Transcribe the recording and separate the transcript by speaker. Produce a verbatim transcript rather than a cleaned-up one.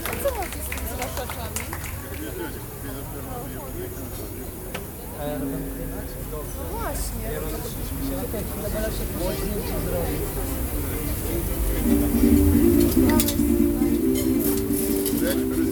Speaker 1: Co macie z tymi zgłaszaczami? Właśnie.
Speaker 2: Czekaj, chwilę, bo ja się zdjęcie zrobić.
Speaker 1: Mamy